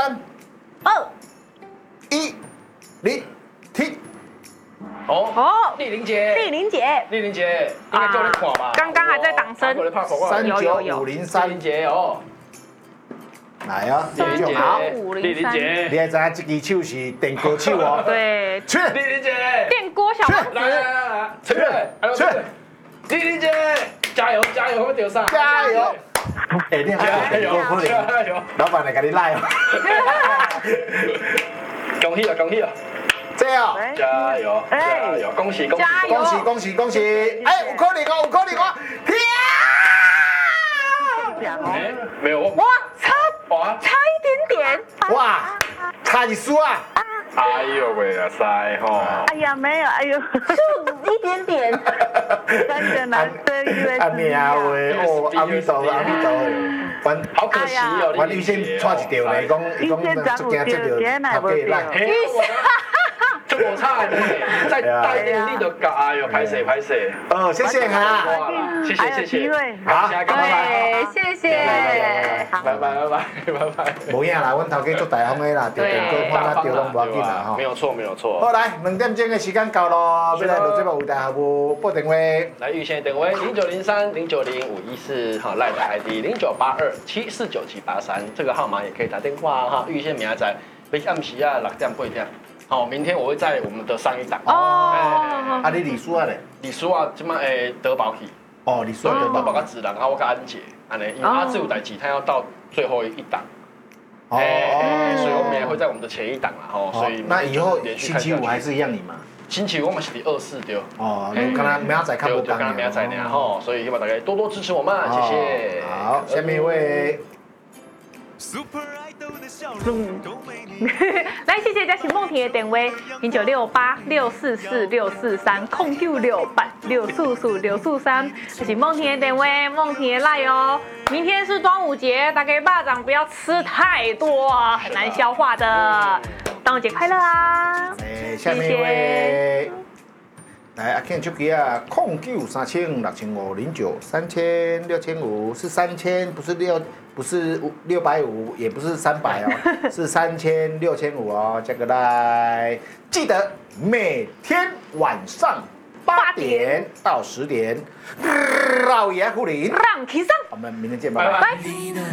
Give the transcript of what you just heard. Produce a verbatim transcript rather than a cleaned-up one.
三、 二、 一、零，停。 哦哦， 丽玲姐， 丽玲姐， 丽玲姐，应该叫你看吧？ 刚刚还在挡身三九五零丽玲三， 姐哦， 来啊， 丽玲姐就好。 丽玲姐， 你还知影这支手是电锅手哦？ 对， 去， 丽玲姐， 电锅小王来来子， 来来，陈瑞，去，丽玲姐，加油加油，会丢上， 加油！哎，你好， 加油可能加油！ 老板来给你赖哦。 恭喜啊恭喜啊！ 这样， 加油加油！恭喜恭喜加油恭喜恭喜恭喜！哎，有可能哦，有可能哦！ 哎，没有哇，差哇！ 差一点点， 哇，差一输啊！ 哎呦喂啊塞吼！ 哎呀，没有，哎呦， 就一点点。 三个男生因为阿命喂，哦，阿弥陀佛，阿弥陀佛，阮好可惜哦， 阮预先错一条咧，讲伊讲足惊这条头家赖。 嘿，这我差的，再大一点力就搞，哎呦，拍谁拍谁！ 哦，谢谢哈， 哇，谢谢谢谢， 好， 拜拜， 对，谢谢。 拜拜拜拜拜拜。 无影啦，阮头家做大方的啦，对对，看他丢拢无要紧啦吼没。有错没有错。 好来，两点钟的时间到咯，要来录节目有大客户拨电话。 来预先电话零九零三零九零五一四，好赖的 I D 零九八二七四九七八三，这个号码也可以打电话哈。预先明仔载，你暗时啊六点八点。好，明天我会在我们的上一档哦， 啊，你李叔啊咧？ 李叔啊，即摆诶德保去， 哦，李叔啊， 德保甲子人啊，我甲安杰，安尼，因为阿志有代志，他要到最后一档， 哦哎，所以我哦们也会在我们的前一档啦，吼，所以那以后连续星看下去期五还是一样你嘛？ 星期五我们是第二四对， 哦，你刚才明仔载看对， 不刚就刚刚明仔载呢，吼，所以希望大家多多支持我们，谢谢。 好，下面一位。 嗯，来，谢谢嘉琪梦婷的电话零九六八六四四六四三空九六八六四四六四三，这是梦婷的电话，梦婷的赖哦。明天是端午节，大家巴掌不要吃太多啊，很难消化的。端午节快乐啊！ 哎，下面一位。来，阿 Ken 手机啊，空九三千六千五零九三千六千五是三千，不是六，不是六百五，也不是三百哦，是三千六千五哦，加个来，记得每天晚上八点到十点，老爷护林， 让提上， 我们明天见，拜拜拜。 拜。